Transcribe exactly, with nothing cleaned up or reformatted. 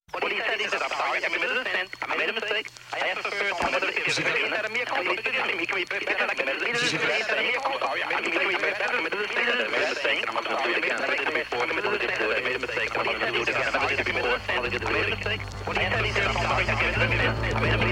What he said, he said, I'm sorry, I committed a sin, I made a mistake, I asked for forgiveness, whether it is a mere call, he said, me, can we break that, I committed a sin, he said, I'm sorry, I made a mistake, I committed a sin, I made a mistake, I'm not going to do it again, I did it before, I committed a sin, I made a mistake, I'm not going to do it again, I did it before, I made a mistake, what he said, he said, I'm sorry, I committed a sin, I made a mistake,